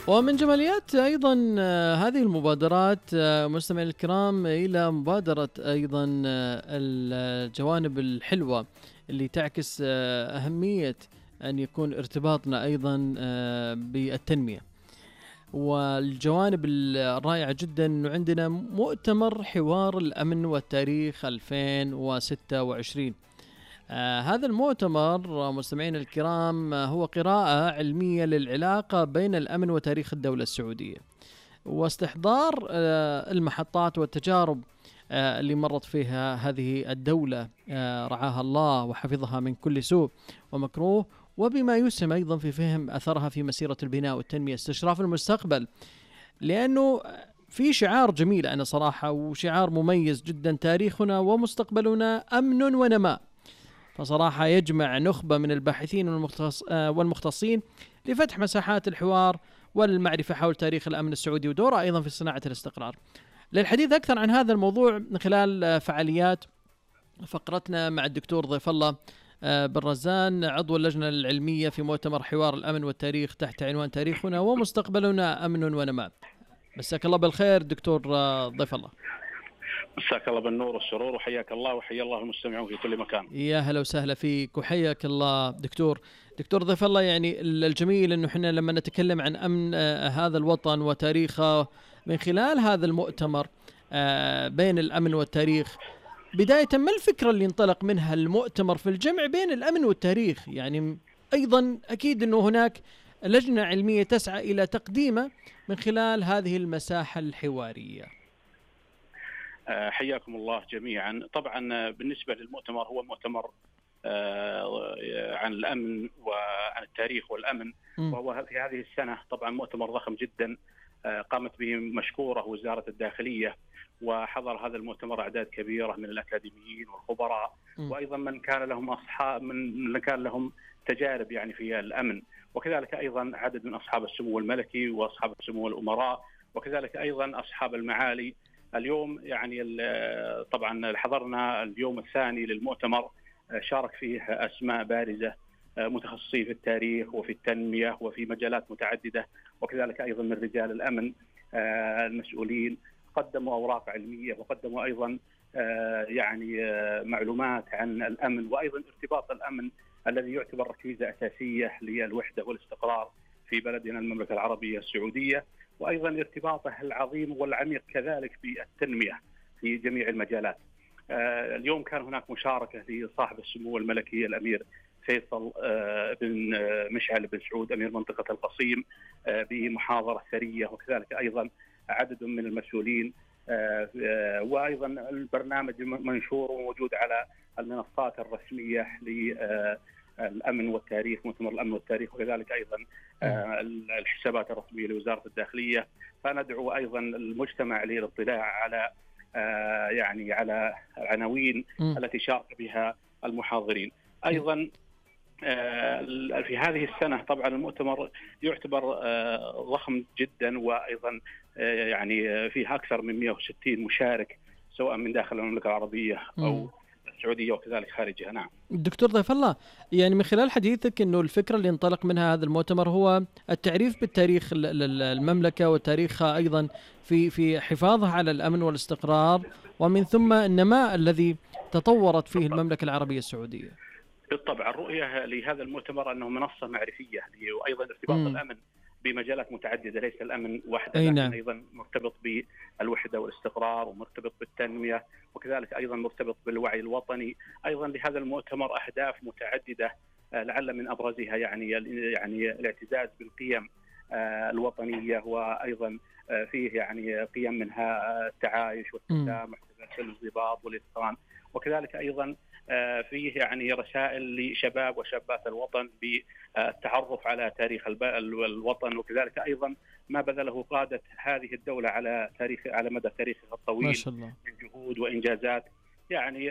ومن جماليات أيضا هذه المبادرات مستمعينا الكرام إلى مبادرة أيضا الجوانب الحلوة اللي تعكس أهمية أن يكون ارتباطنا أيضا بالتنمية. والجوانب الرائعة جدا أنه عندنا مؤتمر حوار الأمن والتاريخ 2026. هذا المؤتمر مستمعين الكرام هو قراءة علمية للعلاقة بين الأمن وتاريخ الدولة السعودية، واستحضار المحطات والتجارب اللي مرت فيها هذه الدولة رعاها الله وحفظها من كل سوء ومكروه، وبما يسهم أيضا في فهم أثرها في مسيرة البناء والتنمية، استشراف المستقبل. لأنه في شعار جميل أنا صراحة، وشعار مميز جدا: تاريخنا ومستقبلنا أمن ونماء. فصراحة يجمع نخبة من الباحثين والمختصين لفتح مساحات الحوار والمعرفة حول تاريخ الأمن السعودي ودوره أيضا في صناعة الاستقرار. للحديث أكثر عن هذا الموضوع من خلال فعاليات فقرتنا مع الدكتور ضيف الله بن رزان، عضو اللجنة العلمية في مؤتمر حوار الأمن والتاريخ تحت عنوان تاريخنا ومستقبلنا أمن ونماء. مساك الله بالخير دكتور ضيف الله. مساك الله بالنور والسرور، وحياك الله وحيا الله المستمعون في كل مكان. يا هلا وسهلا فيك وحياك الله دكتور ضيف الله. يعني الجميل انه احنا لما نتكلم عن امن هذا الوطن وتاريخه من خلال هذا المؤتمر بين الامن والتاريخ، بداية ما الفكرة اللي انطلق منها المؤتمر في الجمع بين الامن والتاريخ؟ يعني ايضا اكيد انه هناك لجنة علمية تسعى الى تقديمه من خلال هذه المساحة الحوارية. حياكم الله جميعا. طبعا بالنسبة للمؤتمر هو مؤتمر عن الأمن وعن التاريخ والأمن، وهو في هذه السنة طبعا مؤتمر ضخم جدا قامت به مشكورة وزارة الداخلية، وحضر هذا المؤتمر أعداد كبيرة من الأكاديميين والخبراء، وأيضا من كان لهم تجارب يعني في الأمن، وكذلك أيضا عدد من أصحاب السمو الملكي وأصحاب السمو الأمراء، وكذلك أيضا أصحاب المعالي. اليوم يعني طبعا حضرنا اليوم الثاني للمؤتمر، شارك فيه أسماء بارزة متخصصين في التاريخ وفي التنمية وفي مجالات متعددة، وكذلك أيضا من رجال الأمن المسؤولين قدموا أوراق علمية، وقدموا أيضا يعني معلومات عن الأمن، وأيضا ارتباط الأمن الذي يعتبر ركيزة أساسية للوحدة والاستقرار في بلدنا المملكة العربية السعودية، وأيضا ارتباطه العظيم والعميق كذلك بالتنمية في جميع المجالات. اليوم كان هناك مشاركة لصاحب السمو الملكي الأمير فيصل بن مشعل بن سعود أمير منطقة القصيم بمحاضرة ثرية، وكذلك أيضا عدد من المسؤولين، وأيضا البرنامج منشور وموجود على المنصات الرسمية للأمن والتاريخ، مؤتمر الأمن والتاريخ، وكذلك أيضا الحسابات الرسمية لوزارة الداخلية. فندعو أيضا المجتمع للاطلاع على يعني على العناوين التي شارك بها المحاضرين. أيضا في هذه السنة طبعا المؤتمر يعتبر ضخم جدا، وأيضا يعني فيه أكثر من 160 مشارك سواء من داخل المملكة العربية أو السعودية وكذلك خارجها. نعم دكتور ضيف الله، يعني من خلال حديثك انه الفكرة اللي انطلق منها هذا المؤتمر هو التعريف بالتاريخ المملكة وتاريخها ايضا في حفاظها على الامن والاستقرار، ومن ثم النماء الذي تطورت فيه المملكة العربية السعودية. بالطبع الرؤية لهذا المؤتمر انه منصة معرفية، وايضا ارتباط الامن بمجالات متعددة، ليس الامن وحده لكن ايضا مرتبط بالوحدة والاستقرار، ومرتبط بالتنمية، وكذلك ايضا مرتبط بالوعي الوطني. ايضا لهذا المؤتمر اهداف متعددة، لعل من ابرزها يعني الاعتزاز بالقيم الوطنية، وايضا فيه يعني قيم منها التعايش والتسامح والانضباط والاتقان، وكذلك ايضا فيه يعني رسائل لشباب وشابات الوطن بالتعرف على تاريخ الوطن، وكذلك ايضا ما بذله قادة هذه الدولة على مدى تاريخها الطويل من جهود وانجازات، يعني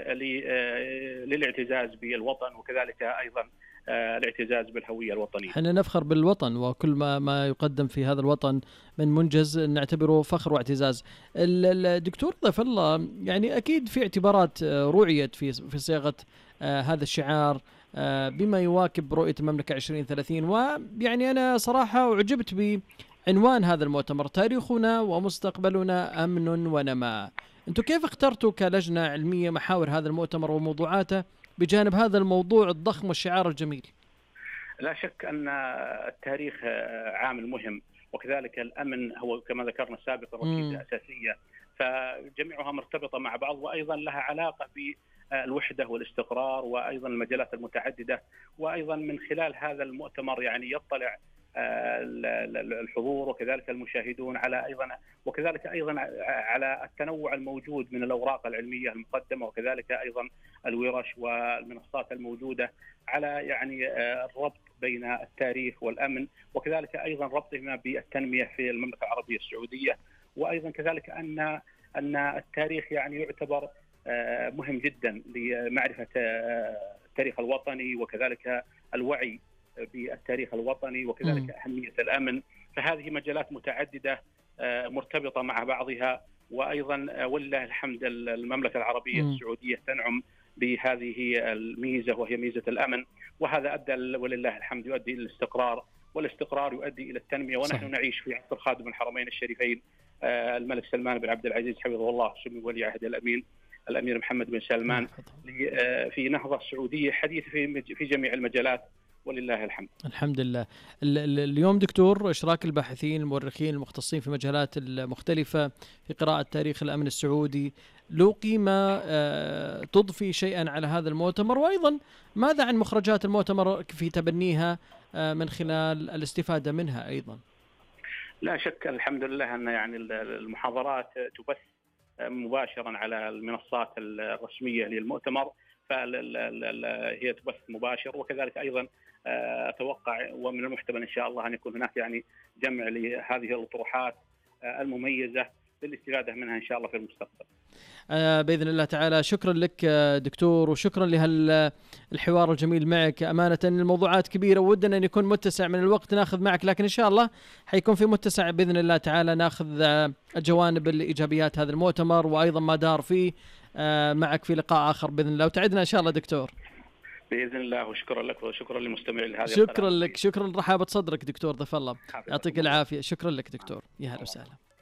للاعتزاز بالوطن، وكذلك ايضا الاعتزاز بالهوية الوطنية. احنا نفخر بالوطن، وكل ما يقدم في هذا الوطن من منجز نعتبره فخر واعتزاز. الدكتور ضيف الله، يعني أكيد في اعتبارات رعيت في صياغة هذا الشعار بما يواكب رؤية المملكة 2030. ويعني أنا صراحة أعجبت بعنوان هذا المؤتمر: تاريخنا ومستقبلنا أمن ونماء. أنتم كيف اخترتوا كلجنة علمية محاور هذا المؤتمر وموضوعاته بجانب هذا الموضوع الضخم والشعار الجميل؟ لا شك أن التاريخ عامل مهم، وكذلك الأمن هو كما ذكرنا سابقا ركيزة أساسية، فجميعها مرتبطة مع بعض، وأيضا لها علاقة بالوحدة والاستقرار، وأيضا المجالات المتعددة. وأيضا من خلال هذا المؤتمر يعني يطلع الحضور وكذلك المشاهدون على وكذلك ايضا على التنوع الموجود من الاوراق العلميه المقدمه، وكذلك ايضا الورش والمنصات الموجوده، على يعني الربط بين التاريخ والامن، وكذلك ايضا ربطهما بالتنميه في المملكه العربيه السعوديه. وايضا كذلك ان التاريخ يعني يعتبر مهم جدا لمعرفه التاريخ الوطني، وكذلك الوعي بالتاريخ الوطني، وكذلك أهمية الأمن. فهذه مجالات متعددة مرتبطة مع بعضها. وأيضا ولله الحمد المملكة العربية السعودية تنعم بهذه الميزة، وهي ميزة الأمن، وهذا أدى ولله الحمد يؤدي إلى الاستقرار، والاستقرار يؤدي إلى التنمية. ونحن نعيش في عصر خادم الحرمين الشريفين الملك سلمان بن عبد العزيز حفظه الله سمو ولي عهد الأمير محمد بن سلمان في نهضة سعودية حديثة في جميع المجالات، ولله الحمد. الحمد لله. اليوم دكتور، إشراك الباحثين المؤرخين المختصين في مجالات المختلفة في قراءة تاريخ الأمن السعودي له قيمة تضفي شيئا على هذا المؤتمر، وأيضا ماذا عن مخرجات المؤتمر في تبنيها من خلال الاستفادة منها أيضا؟ لا شك الحمد لله أن يعني المحاضرات تبث مباشرا على المنصات الرسمية للمؤتمر، فهي تبث مباشر، وكذلك أيضا أتوقع ومن المحتمل إن شاء الله أن يكون هناك يعني جمع لهذه الأطروحات المميزة للاستفادة منها إن شاء الله في المستقبل. بإذن الله تعالى. شكرا لك دكتور، وشكرا لهالحوار الجميل معك. أمانة الموضوعات كبيرة ودنا أن يكون متسع من الوقت ناخذ معك، لكن إن شاء الله حيكون في متسع بإذن الله تعالى ناخذ الجوانب الإيجابيات هذا المؤتمر وأيضا ما دار فيه معك في لقاء آخر بإذن الله، وتعدنا إن شاء الله دكتور بإذن الله. وشكرا لك وشكرا للمستمعين لهذه شكرا لك، شكرا لرحابة صدرك دكتور ضيف الله، يعطيك العافية. شكرا لك دكتور، يا هلا وسهلا.